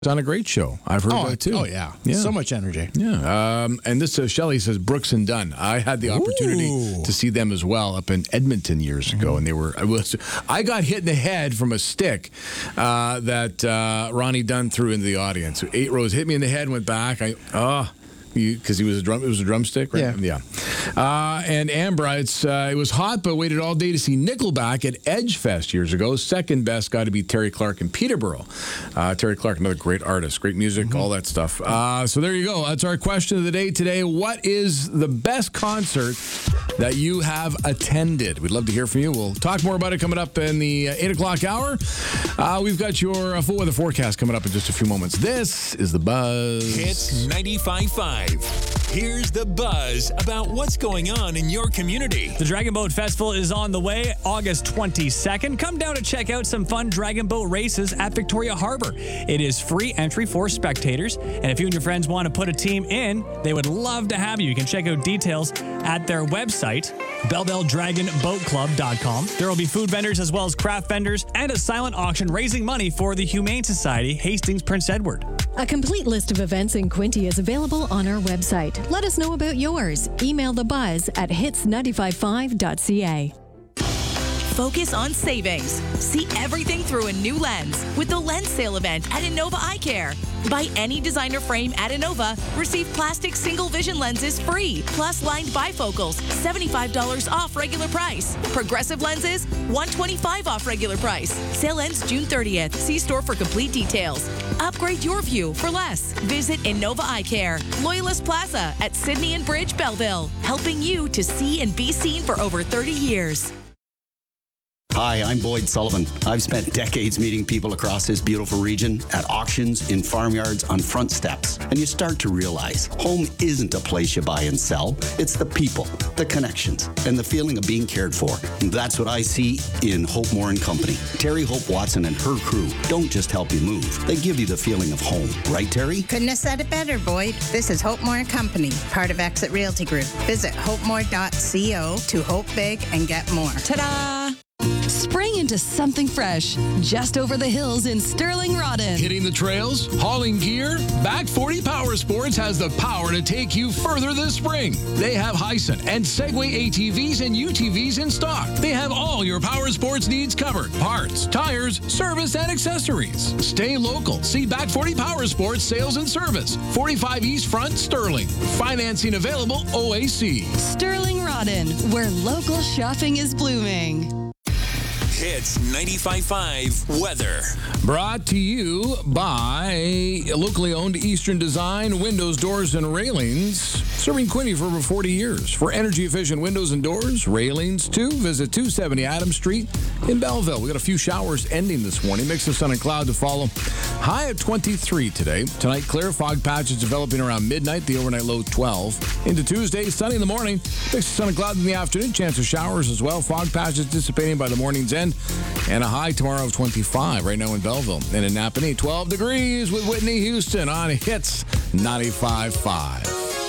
on a great show. I've heard that too. Oh, yeah. So much energy. Yeah. And this Shelley says Brooks and Dunn. I had the opportunity to see them as well up in Edmonton years ago, and I got hit in the head from a stick that Ronnie Dunn threw into the audience. 8 rows hit me in the head, went back. Because it was a drumstick, right? Yeah. And Amber, it was hot, but waited all day to see Nickelback at Edge Fest years ago. Second best got to be Terry Clark in Peterborough. Terry Clark, another great artist, great music, all that stuff. So there you go. That's our question of the day today. What is the best concert that you have attended? We'd love to hear from you. We'll talk more about it coming up in the 8 o'clock hour. We've got your full weather forecast coming up in just a few moments. This is The Buzz. Hits 95.5. Here's The Buzz about what's going on in your community. The Dragon Boat Festival is on the way, August 22nd. Come down to check out some fun dragon boat races at Victoria Harbor. It is free entry for spectators, and if you and your friends want to put a team in, they would love to have you. You can check out details at their website, BellevilleDragonBoatClub.com. There will be food vendors as well as craft vendors and a silent auction raising money for the Humane Society, Hastings Prince Edward. A complete list of events in Quinte is available on our website. Let us know about yours. Email thebuzz@hits955.ca. Focus on savings. See everything through a new lens with the lens sale event at Innova Eye Care. Buy any designer frame at Innova, receive plastic single vision lenses free, plus lined bifocals, $75 off regular price. Progressive lenses, $125 off regular price. Sale ends June 30th. See store for complete details. Upgrade your view for less. Visit Innova Eye Care, Loyalist Plaza at Sydney and Bridge, Belleville, helping you to see and be seen for over 30 years. Hi, I'm Boyd Sullivan. I've spent decades meeting people across this beautiful region at auctions, in farmyards, on front steps. And you start to realize home isn't a place you buy and sell. It's the people, the connections, and the feeling of being cared for. And that's what I see in Hope Moore & Company. Terry Hope Watson and her crew don't just help you move. They give you the feeling of home. Right, Terry? Couldn't have said it better, Boyd. This is Hope Moore & Company, part of Exit Realty Group. Visit hopemore.co to hope big and get more. Ta-da! Spring into something fresh, just over the hills in Sterling Rodden. Hitting the trails, hauling gear, Back 40 Power Sports has the power to take you further this spring. They have Hyson and Segway ATVs and UTVs in stock. They have all your power sports needs covered. Parts, tires, service, and accessories. Stay local. See Back 40 Power Sports sales and service. 45 East Front, Sterling. Financing available, OAC. Sterling Rodden, where local shopping is blooming. Hits 95.5 weather. Brought to you by locally owned Eastern Design Windows, Doors, and Railings. Serving Quinte for over 40 years. For energy-efficient windows and doors, railings too, visit 270 Adams Street in Belleville. We got a few showers ending this morning. Mix of sun and cloud to follow. High at 23 today. Tonight, clear fog patches developing around midnight. The overnight low 12. Into Tuesday, sunny in the morning. Mix of sun and cloud in the afternoon. Chance of showers as well. Fog patches dissipating by the morning's end. And a high tomorrow of 25 right now in Belleville. And in Napanee, 12 degrees with Whitney Houston on Hits 95.5.